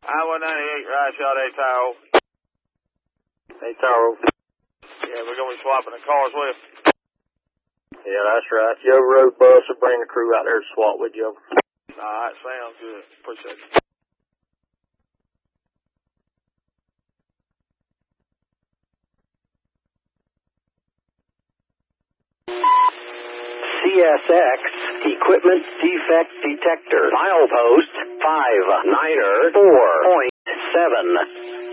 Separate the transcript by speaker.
Speaker 1: I-198, right shot, A-Taro.
Speaker 2: A-Taro.
Speaker 1: Yeah, we're going to be swapping the cars with.
Speaker 2: Yeah, that's right. You road bus will bring the crew out there to swap with you.
Speaker 1: All right, sounds good. Appreciate it.
Speaker 3: CSX Equipment Defect Detector. Milepost 594.7.